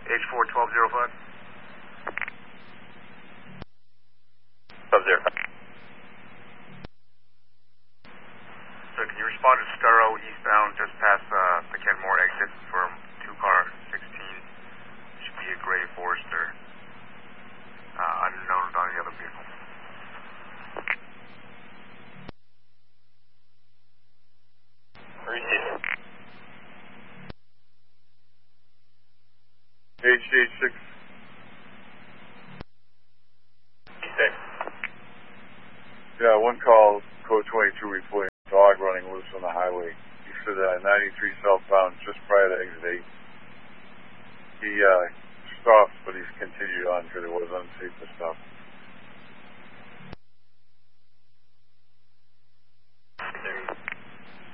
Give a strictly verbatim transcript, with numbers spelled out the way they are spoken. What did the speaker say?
H four twelve zero five. twelve zero five. So can you respond to Scurro eastbound just past uh, the Kenmore exit from two car sixteen? Should be a gray Forester. Uh, unknown on the other vehicle. Receive. H H six. six. Yeah, one call, code twenty-two, reporting a dog running loose on the highway. He said that ninety-three southbound just prior to exit eight. He uh, stopped, but he's continued on because it was unsafe to stop.